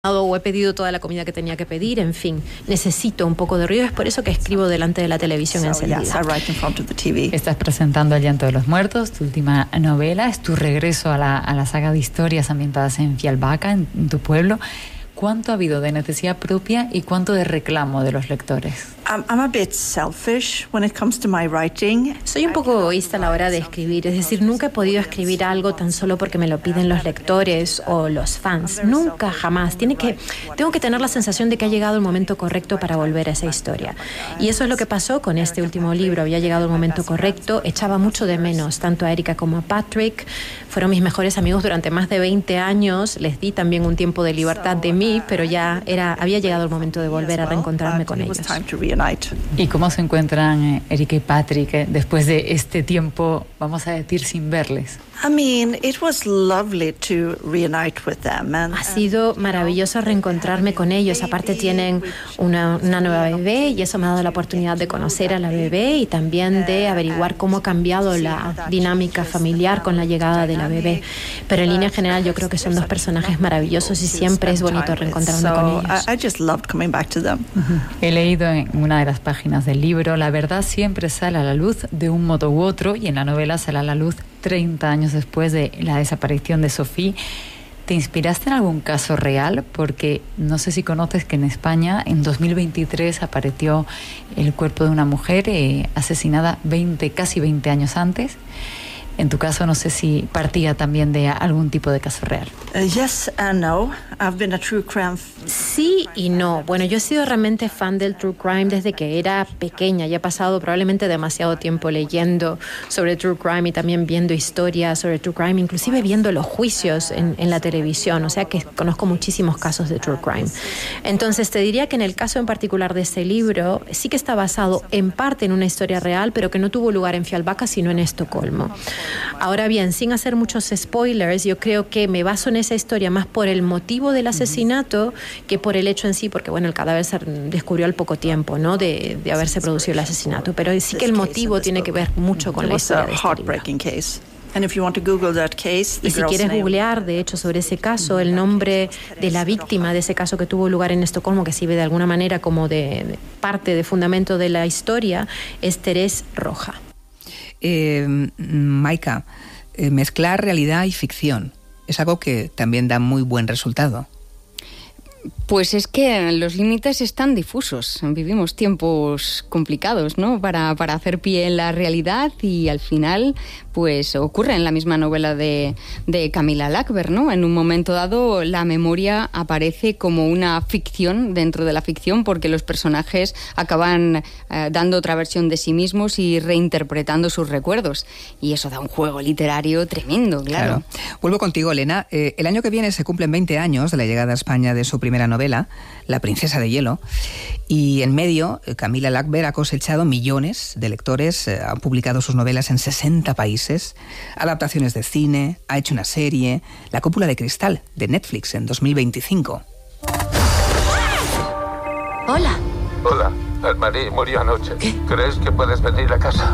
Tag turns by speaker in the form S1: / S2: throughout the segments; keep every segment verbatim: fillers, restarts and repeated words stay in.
S1: o he pedido toda la comida que tenía que pedir, en fin, necesito un poco de ruido, es por eso que escribo delante de la televisión encendida.
S2: Estás presentando El llanto de los muertos, tu última novela, es tu regreso a la, a la saga de historias ambientadas en Fjällbacka, en, en tu pueblo. ¿Cuánto ha habido de necesidad propia y cuánto de reclamo de los lectores?
S1: Soy un poco egoísta a la hora de escribir, es decir, nunca he podido escribir algo tan solo porque me lo piden los lectores o los fans. Nunca, jamás. Tiene que, tengo que tener la sensación de que ha llegado el momento correcto para volver a esa historia. Y eso es lo que pasó con este último libro. Había llegado el momento correcto, echaba mucho de menos tanto a Erika como a Patrick. Fueron mis mejores amigos durante más de veinte años. Les di también un tiempo de libertad de mí, pero ya era, había llegado el momento de volver a reencontrarme con ellos.
S2: ¿Y cómo se encuentran eh, Erika y Patrick eh, después de este tiempo, vamos a decir, sin verles?
S1: Ha sido maravilloso reencontrarme con ellos. Aparte tienen una, una nueva bebé y eso me ha dado la oportunidad de conocer a la bebé y también de averiguar cómo ha cambiado la dinámica familiar con la llegada de la bebé. Pero en línea general yo creo que son dos personajes maravillosos y siempre es bonito reencontrarme con ellos.
S2: He leído en una de las páginas del libro, la verdad siempre sale a la luz de un modo u otro, y en la novela sale a la luz treinta años después de la desaparición de Sophie. ¿Te inspiraste en algún caso real? Porque no sé si conoces que en España en dos mil veintitrés apareció el cuerpo de una mujer eh, asesinada veinte, casi veinte años antes. En tu caso, no sé si partía también de algún tipo de caso real.
S1: Uh, yes and no. I've been a true crime. Sí y no. Bueno, yo he sido realmente fan del true crime desde que era pequeña. Ya he pasado probablemente demasiado tiempo leyendo sobre true crime y también viendo historias sobre true crime, inclusive viendo los juicios en, en la televisión. O sea que conozco muchísimos casos de true crime. Entonces te diría que en el caso en particular de este libro sí que está basado en parte en una historia real, pero que no tuvo lugar en Fjällbacka, sino en Estocolmo. Ahora bien, sin hacer muchos spoilers, yo creo que me baso en esa historia más por el motivo del asesinato que por el hecho en sí, porque bueno, el cadáver se descubrió al poco tiempo, ¿no?, de, de haberse producido el asesinato, pero sí que el motivo tiene que ver mucho con la historia de este libro. Y si quieres googlear, de hecho, sobre ese caso, el nombre de la víctima de ese caso que tuvo lugar en Estocolmo, que sirve de alguna manera como de, de parte, de fundamento de la historia, es Terés Roja.
S3: Eh, Maika, eh, mezclar realidad y ficción es algo que también da muy buen resultado.
S4: Pues es que los límites están difusos. Vivimos tiempos complicados, ¿no?, para, para hacer pie en la realidad, y al final pues ocurre en la misma novela de, de Camilla Läckberg, ¿no? En un momento dado la memoria aparece como una ficción dentro de la ficción, porque los personajes acaban eh, dando otra versión de sí mismos y reinterpretando sus recuerdos, y eso da un juego literario tremendo, claro.
S3: claro. Vuelvo contigo, Elena. Eh, el año que viene se cumplen veinte años de la llegada a España de su primera novela, La princesa de hielo, y en medio Camilla Läckberg ha cosechado millones de lectores, eh, ha publicado sus novelas en sesenta países, adaptaciones de cine, ha hecho una serie, La cúpula de cristal, de Netflix, en dos mil veinticinco.
S1: Hola.
S5: Hola, Anne-Marie murió anoche. ¿Qué? ¿Crees que puedes venir a casa?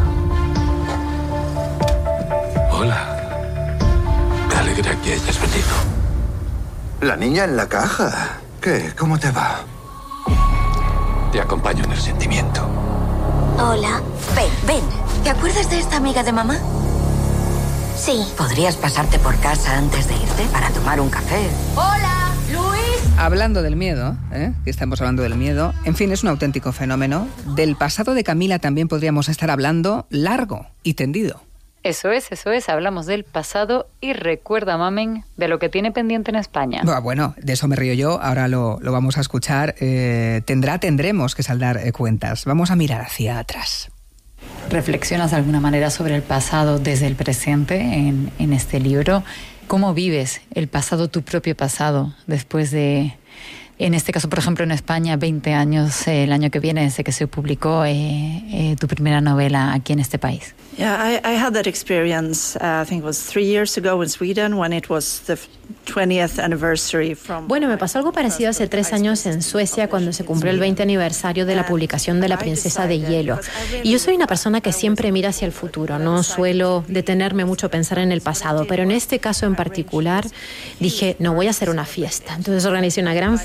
S5: Hola. Me alegra que hayas venido.
S6: La niña en la caja. ¿Qué? ¿Cómo te va?
S5: Te acompaño en el sentimiento.
S7: Hola. Ven, ven. ¿Te acuerdas de esta amiga de mamá? Sí. ¿Podrías pasarte por casa antes de irte para tomar un café?
S1: Hola, Luis.
S3: Hablando del miedo, ¿eh? que estamos hablando del miedo, en fin, es un auténtico fenómeno. Del pasado de Camila también podríamos estar hablando largo y tendido.
S2: Eso es, eso es, hablamos del pasado y recuerda, Mamen, de lo que tiene pendiente en España.
S3: Bueno, de eso me río yo, ahora lo, lo vamos a escuchar. Eh, tendrá, tendremos que saldar eh, cuentas. Vamos a mirar hacia atrás.
S2: ¿Reflexionas de alguna manera sobre el pasado desde el presente en, en este libro? ¿Cómo vives el pasado, tu propio pasado, después de, En este caso, por ejemplo, en España, veinte años eh, el año que viene desde que se publicó eh, eh, tu primera novela aquí en este país.
S8: Yeah, I, I had that experience, uh, I think it was three years ago in Sweden when it was the twentieth anniversary from...
S1: Bueno, me pasó algo parecido hace tres años en Suecia cuando se cumplió el veinte aniversario de la publicación de La Princesa de Hielo. Y yo soy una persona que siempre mira hacia el futuro, no suelo detenerme mucho a pensar en el pasado, pero en este caso en particular dije, no, voy a hacer una fiesta. Entonces organicé una gran